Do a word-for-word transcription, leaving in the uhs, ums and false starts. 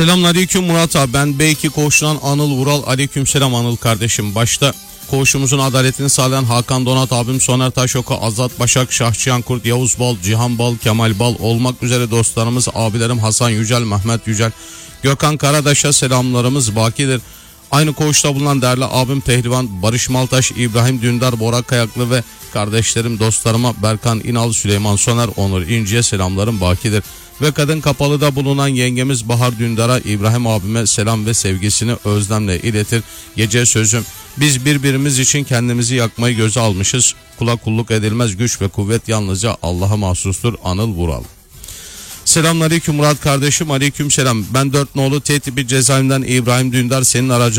Selamünaleyküm Murat abi, ben belki koğuşundan Anıl Vural. Aleykümselam Anıl kardeşim. Başta koğuşumuzun adaletini sağlayan Hakan Donat abim, Soner Taşoku, Azat Başak, Şahçıyan Kurt, Yavuz Bal, Cihan Bal, Kemal Bal olmak üzere dostlarımız, abilerim Hasan Yücel, Mehmet Yücel, Gökhan Karadaş'a selamlarımız bakidir. Aynı koğuşta bulunan değerli abim Pehlivan Barış Maltaş, İbrahim Dündar, Bora Kayaklı ve kardeşlerim, dostlarıma Berkan İnal, Süleyman Soner, Onur İnci'ye selamlarım bakidir. Ve kadın kapalıda bulunan yengemiz Bahar Dündar'a, İbrahim abime selam ve sevgisini özlemle iletir. Gece sözüm, biz birbirimiz için kendimizi yakmayı göze almışız. Kula kulluk edilmez, güç ve kuvvet yalnızca Allah'a mahsustur. Anıl Vural. Selamünaleyküm Murat kardeşim. Aleykümselam. Ben dört nolu T tipi cezaevinden İbrahim Dündar, senin aracı